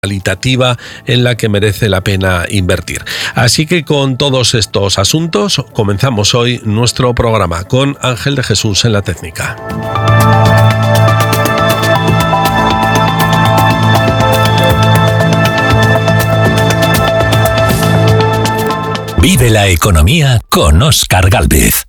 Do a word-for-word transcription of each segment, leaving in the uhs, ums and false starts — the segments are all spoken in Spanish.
cualitativa en la que merece la pena invertir. Así que con todos estos asuntos comenzamos hoy nuestro programa con Ángel de Jesús en la técnica. Vive la economía con Óscar Gálvez.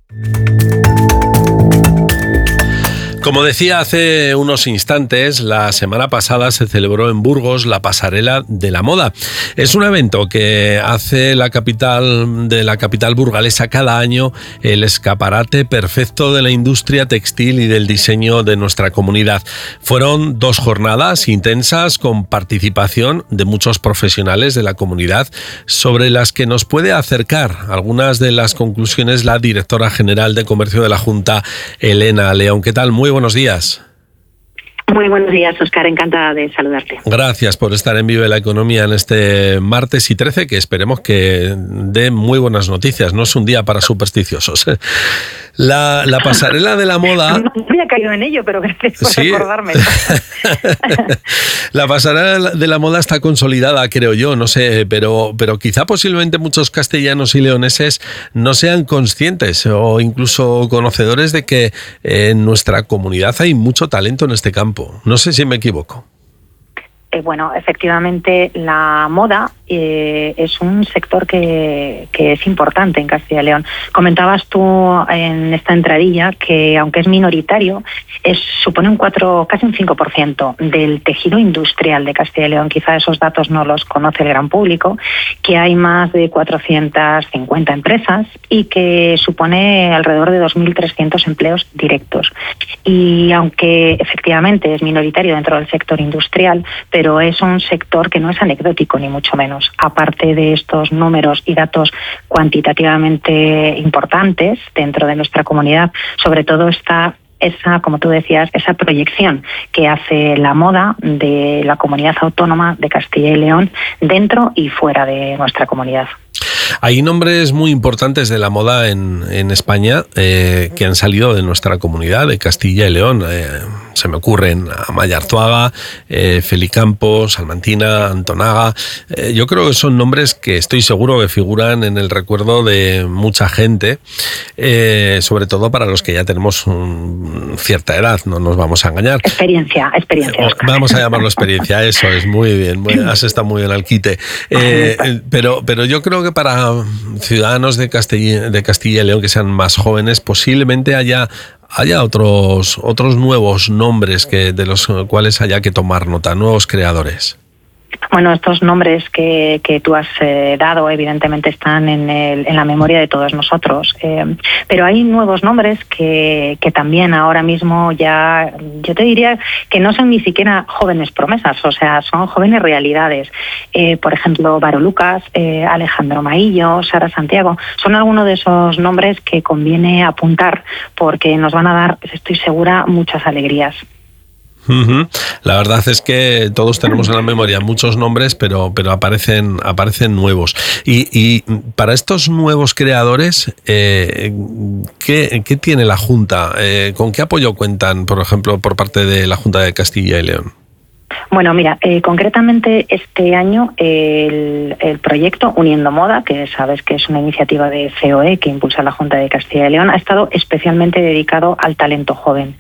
Como decía hace unos instantes, la semana pasada se celebró en Burgos la Pasarela de la Moda. Es un evento que hace la capital de la capital burgalesa cada año el escaparate perfecto de la industria textil y del diseño de nuestra comunidad. Fueron dos jornadas intensas con participación de muchos profesionales de la comunidad, sobre las que nos puede acercar algunas de las conclusiones la directora general de Comercio de la Junta, Elena León. ¿Qué tal? Muy buenos días. Muy buenos días, Óscar. Encantada de saludarte. Gracias por estar en Vive la Economía en este martes y trece, que esperemos que dé muy buenas noticias. No es un día para supersticiosos. La, la pasarela de la moda... No había caído en ello, pero gracias por sí. recordarme. La pasarela de la moda está consolidada, creo yo, no sé, pero, pero quizá posiblemente muchos castellanos y leoneses no sean conscientes o incluso conocedores de que en nuestra comunidad hay mucho talento en este campo. No sé si me equivoco. Eh, bueno, efectivamente, la moda eh, es un sector que, que es importante en Castilla y León. Comentabas tú en esta entradilla que, aunque es minoritario, es, supone un cuatro, casi un cinco por ciento del tejido industrial de Castilla y León. Quizá esos datos no los conoce el gran público, que hay más de cuatrocientas cincuenta empresas y que supone alrededor de dos mil trescientos empleos directos. Y aunque efectivamente es minoritario dentro del sector industrial, pero pero es un sector que no es anecdótico, ni mucho menos. Aparte de estos números y datos cuantitativamente importantes dentro de nuestra comunidad, sobre todo está esa, como tú decías, esa proyección que hace la moda de la comunidad autónoma de Castilla y León dentro y fuera de nuestra comunidad. Hay nombres muy importantes de la moda en, en España eh, que han salido de nuestra comunidad, de Castilla y León. Eh, se me ocurren Amaya Arzuaga, eh, Feli Campos, Salmantina, Antonaga. Eh, yo creo que son nombres que estoy seguro que figuran en el recuerdo de mucha gente, eh, sobre todo para los que ya tenemos un, cierta edad, no nos vamos a engañar. Experiencia, experiencia. Eh, vamos a llamarlo experiencia, eso es, muy bien, muy, has estado muy bien al quite. Eh, pero, pero yo creo que para ciudadanos de Castilla, de Castilla y León que sean más jóvenes, posiblemente haya haya otros otros nuevos nombres que de los cuales haya que tomar nota, nuevos creadores. Bueno, estos nombres que, que tú has eh, dado evidentemente están en, el, en la memoria de todos nosotros, eh, pero hay nuevos nombres que, que también ahora mismo ya, yo te diría que no son ni siquiera jóvenes promesas, o sea, son jóvenes realidades. Eh, por ejemplo, Varo Lucas, eh, Alejandro Maillo, Sara Santiago, son algunos de esos nombres que conviene apuntar porque nos van a dar, estoy segura, muchas alegrías. Uh-huh. La verdad es que todos tenemos en la memoria muchos nombres, pero, pero aparecen, aparecen nuevos. Y, y para estos nuevos creadores, eh, ¿qué, ¿qué tiene la Junta? Eh, ¿Con qué apoyo cuentan, por ejemplo, por parte de la Junta de Castilla y León? Bueno, mira, eh, concretamente este año el, el proyecto Uniendo Moda, que sabes que es una iniciativa de C O E que impulsa la Junta de Castilla y León, ha estado especialmente dedicado al talento joven.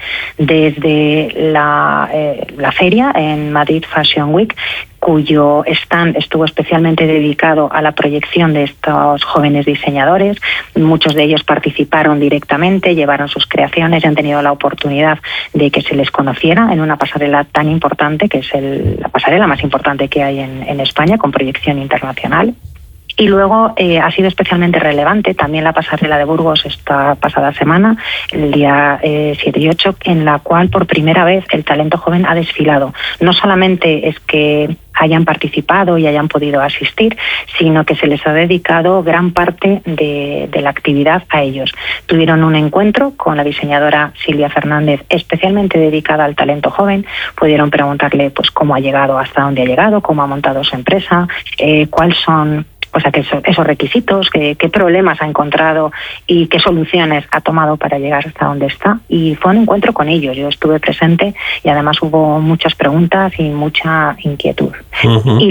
Desde la, eh, la feria en Madrid Fashion Week, cuyo stand estuvo especialmente dedicado a la proyección de estos jóvenes diseñadores. Muchos de ellos participaron directamente, llevaron sus creaciones y han tenido la oportunidad de que se les conociera en una pasarela tan importante, que es el, la pasarela más importante que hay en, en España, con proyección internacional. Y luego eh, ha sido especialmente relevante también la pasarela de Burgos esta pasada semana, el día eh, siete y ocho, en la cual por primera vez el talento joven ha desfilado. No solamente es que hayan participado y hayan podido asistir, sino que se les ha dedicado gran parte de, de la actividad a ellos. Tuvieron un encuentro con la diseñadora Silvia Fernández, especialmente dedicada al talento joven. Pudieron preguntarle pues cómo ha llegado, hasta dónde ha llegado, cómo ha montado su empresa, eh, cuáles son o sea, que eso, esos requisitos, qué, qué problemas ha encontrado y qué soluciones ha tomado para llegar hasta donde está. Y fue un encuentro con ellos. Yo estuve presente y además hubo muchas preguntas y mucha inquietud. Uh-huh. Y